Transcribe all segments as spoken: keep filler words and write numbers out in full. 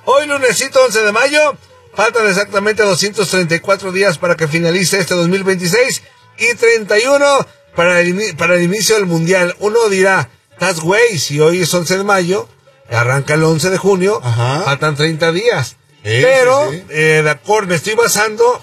Hoy lunesito once de mayo, faltan exactamente doscientos treinta y cuatro días para que finalice este dos mil veintiséis y treinta y uno para el, para el inicio del mundial. Uno dirá, estás güey, si hoy es once de mayo, arranca el once de junio, ajá, faltan treinta días. Sí, pero, sí, sí. Eh, de acuerdo, me estoy basando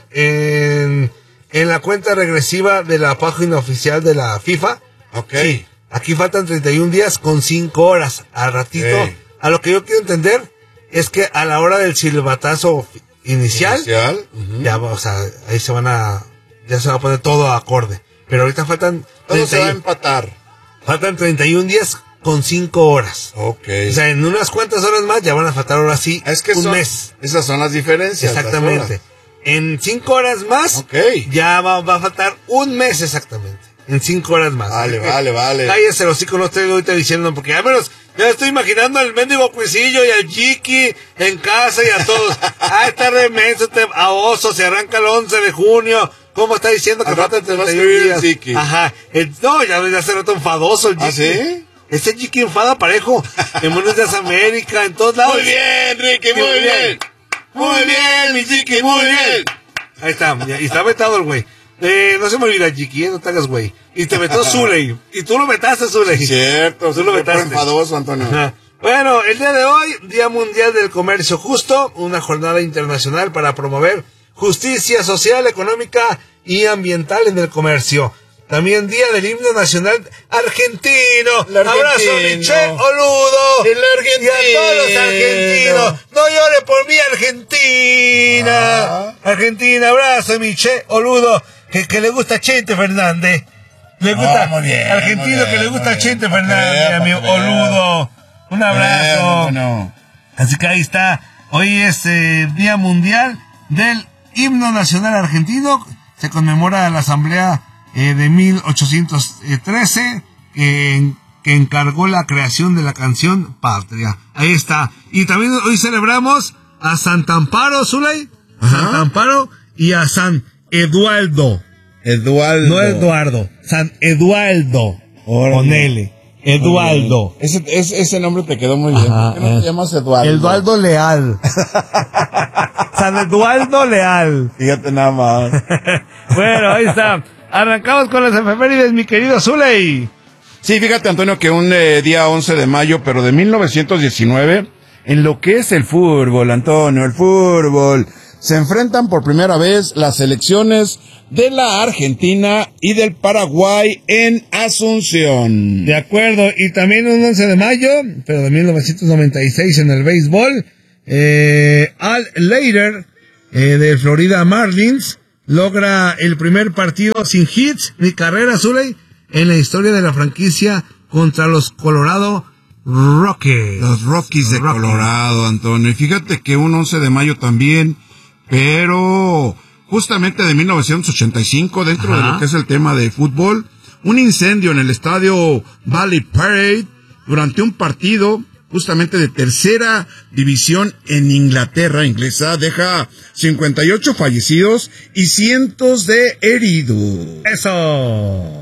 en, en la cuenta regresiva de la página oficial de la FIFA. Ok. Sí, aquí faltan treinta y un días con cinco horas. Al ratito, sí. A lo que yo quiero entender es que a la hora del silbatazo inicial, inicial uh-huh. ya, o sea, ahí se van a, ya se va a poner todo acorde. Pero ahorita faltan... Todo se va a empatar. Faltan treinta y un días con cinco horas. Ok. O sea, en unas cuantas horas más ya van a faltar ahora sí es que un son, mes. Esas son las diferencias. Exactamente. Las en cinco horas más, okay, ya va, va a faltar un mes exactamente. En cinco horas más. Vale, vale, vale. Cállese los hocico, no estoy ahorita diciendo, porque al menos ya estoy imaginando al mendigo Cuisillo y al Jiki en casa y a todos. Ah, está remenso, este a oso, se arranca el once de junio. ¿Cómo está diciendo que faltan treinta y un días? Jiki. Ajá. El, no, ya, ya se nota enfadoso el Jiki. ¿Ah, sí? Ese Jiki enfada parejo. En Buenos Días América, en todos lados. Muy bien, Ricky, muy, muy bien. bien. Muy bien, mi Jiki, muy bien. Ahí está, y está vetado el güey. Eh, no se me olvida, Jiki, ¿eh? No te hagas güey. Y te vetó Zuley. Y tú lo vetaste, Zuley. Cierto, tú lo vetaste. Enfadoso, Antonio. Ajá. Bueno, el día de hoy, Día Mundial del Comercio Justo, una jornada internacional para promover justicia social, económica y ambiental en el comercio. También Día del Himno Nacional Argentino. Abrazo, Miche Oludo. El argentino. Y a todos los argentinos. No llore por mí, Argentina. Ah. Argentina, abrazo, Miche Oludo. Que, que le gusta a Chente Fernández. Le gusta. Oh, bien, argentino bien, que le gusta a Chente bien, Fernández, bien, a mi bien, Oludo. Un abrazo. Bien, no. Así que ahí está. Hoy es eh, Día Mundial del Himno Nacional Argentino. Se conmemora la Asamblea eh, de mil ochocientos trece eh, que encargó la creación de la canción Patria. Ahí está. Y también hoy celebramos a Santa Amparo, Zuley. A Santa Amparo y a San Eduardo. Eduardo. No Eduardo. San Eduardo. Órale. Con L. Eduardo. Ese, ese, ese nombre te quedó muy bien. Ajá, ¿Por qué no eh. te llamas Eduardo? Eduardo Leal. San Eduardo Leal. Fíjate nada más. Bueno, ahí está. Arrancamos con las efemérides, mi querido Zuley. Sí, fíjate, Antonio, que un eh, día once de mayo, pero de mil novecientos diecinueve, en lo que es el fútbol, Antonio, el fútbol, se enfrentan por primera vez las selecciones de la Argentina y del Paraguay en Asunción. De acuerdo, y también un once de mayo, pero de mil novecientos noventa y seis en el béisbol, eh, Al Leiter, eh, de Florida Marlins, logra el primer partido sin hits ni carreras, Zuley, en la historia de la franquicia contra los Colorado Rockies. Los Rockies de Rockies. Colorado, Antonio. Y fíjate que un once de mayo también, pero justamente de mil novecientos ochenta y cinco, dentro Ajá. de lo que es el tema de fútbol, un incendio en el estadio Valley Parade durante un partido justamente de tercera división en Inglaterra inglesa deja cincuenta y ocho fallecidos y cientos de heridos. ¡Eso!